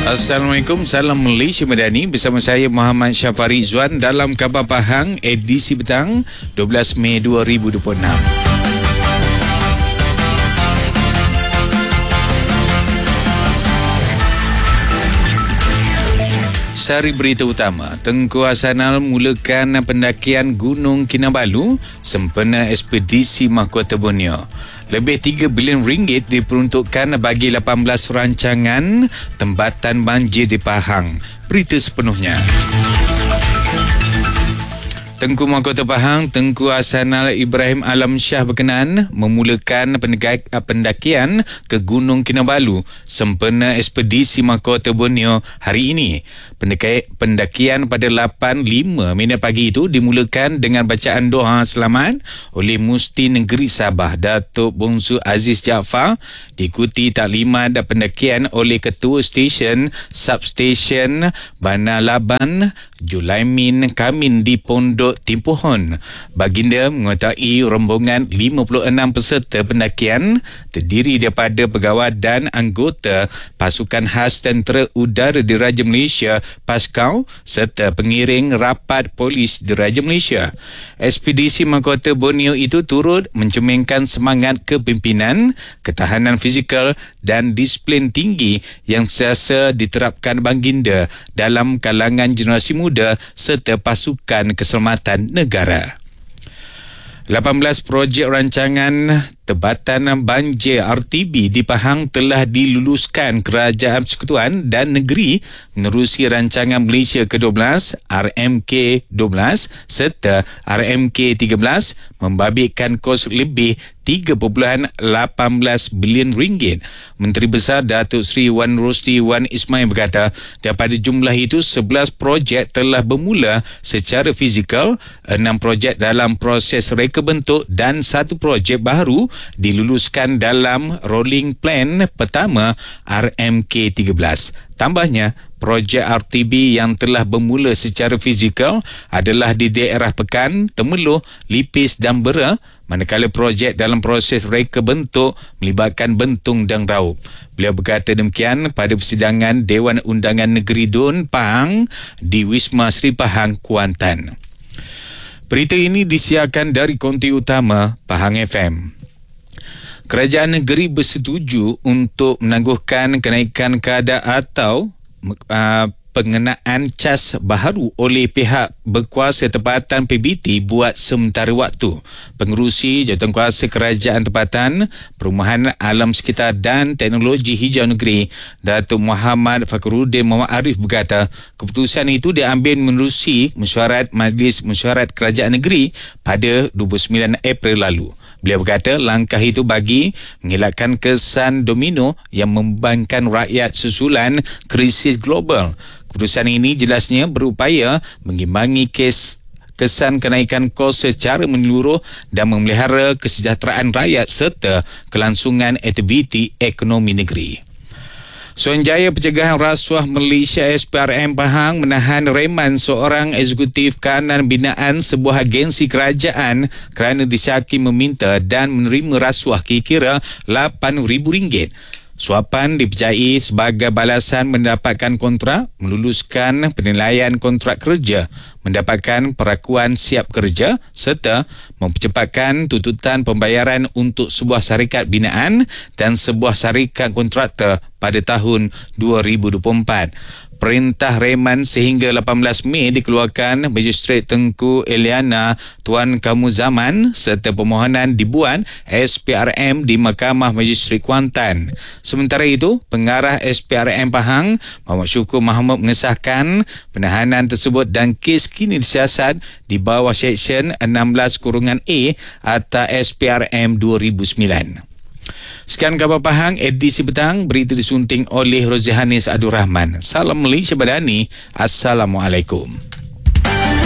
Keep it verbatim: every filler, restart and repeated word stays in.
Assalamualaikum, salam Malaysia Madani. Bersama saya Muhammad Syafari Zuan dalam Khabar Pahang edisi petang dua belas Mei dua ribu dua puluh enam. Sari berita utama, Tengku Hasanal mulakan pendakian Gunung Kinabalu sempena ekspedisi Mahkota Borneo. Lebih tiga bilion ringgit diperuntukkan bagi lapan belas rancangan tempatan banjir di Pahang. Berita sepenuhnya. Tengku Mahkota Pahang, Tengku Hasanal Ibrahim Alam Shah berkenan memulakan pendakian ke Gunung Kinabalu sempena ekspedisi Mahkota Borneo hari ini. Pendakian pada lapan lima minit pagi itu dimulakan dengan bacaan doa selamat oleh Mufti Negeri Sabah Datuk Bongsu Aziz Jaafar, diikuti taklimat dan pendakian oleh Ketua Stesen Substesen Bandar Laban Julaimin Kamin di Pondok Timpuhon. Baginda mengetahui rombongan lima puluh enam peserta pendakian terdiri daripada pegawai dan anggota pasukan khas tentera udara Diraja Malaysia Paskau serta pengiring rapat polis Diraja Malaysia. Ekspedisi Mahkota Borneo itu turut mencerminkan semangat kepimpinan, ketahanan fizikal dan disiplin tinggi yang sentiasa diterapkan baginda dalam kalangan generasi muda serta pasukan keselamatan negara. lapan belas projek rancangan tempatan banjir R T B di Pahang telah diluluskan Kerajaan Persekutuan dan Negeri menerusi rancangan Malaysia ke dua belas R M K dua belas serta R M K tiga belas membabitkan kos lebih tiga perpuluhan lapan belas bilion ringgit. Menteri Besar Datuk Seri Wan Rosli Wan Ismail berkata, daripada jumlah itu sebelas projek telah bermula secara fizikal, enam projek dalam proses reka bentuk dan satu projek baru diluluskan dalam rolling plan pertama R M K tiga belas. Tambahnya, projek R T B yang telah bermula secara fizikal adalah di daerah Pekan, Temerloh, Lipis dan Bera, manakala projek dalam proses reka bentuk melibatkan Bentung dan Raup. Beliau berkata demikian pada persidangan Dewan Undangan Negeri Dun Pahang di Wisma Seri Pahang, Kuantan. Berita ini disiarkan dari konti utama Pahang F M. Kerajaan negeri bersetuju untuk menangguhkan kenaikan kadar atau uh, pengenaan cas baharu oleh pihak berkuasa tempatan P B T buat sementara waktu. Pengerusi Jawatankuasa Kerajaan Tempatan, Perumahan Alam Sekitar dan Teknologi Hijau Negeri, Datuk Muhammad Fakhruddin Muhammad Arif berkata, keputusan itu diambil menerusi mesyuarat Majlis Mesyuarat Kerajaan Negeri pada dua puluh sembilan April lalu. Beliau berkata langkah itu bagi mengelakkan kesan domino yang membebankan rakyat susulan krisis global. Keputusan ini jelasnya berupaya mengimbangi kes kesan kenaikan kos secara menyeluruh dan memelihara kesejahteraan rakyat serta kelangsungan aktiviti ekonomi negeri. Suruhanjaya Pencegahan Rasuah Malaysia S P R M Pahang menahan reman seorang eksekutif kanan binaan sebuah agensi kerajaan kerana disyaki meminta dan menerima rasuah kira-kira lapan ribu ringgit. Suapan dipercayai sebagai balasan mendapatkan kontrak, meluluskan penilaian kontrak kerja, mendapatkan perakuan siap kerja serta mempercepatkan tuntutan pembayaran untuk sebuah syarikat binaan dan sebuah syarikat kontraktor pada tahun dua ribu dua puluh empat. Perintah reman sehingga lapan belas Mei dikeluarkan Magistrate Tengku Eliana Tuan Kamu Zaman serta permohonan dibuat S P R M di Mahkamah Magistrate Kuantan. Sementara itu, Pengarah S P R M Pahang Muhammad Syukur Mahmud mengesahkan penahanan tersebut dan kes kini disiasat di bawah Seksyen enam belas A Akta S P R M dua ribu sembilan. Sekian Khabar Pahang edisi petang, berita disunting oleh Rozihanis Abdul Rahman. Salam Malaysia Madani. Assalamualaikum.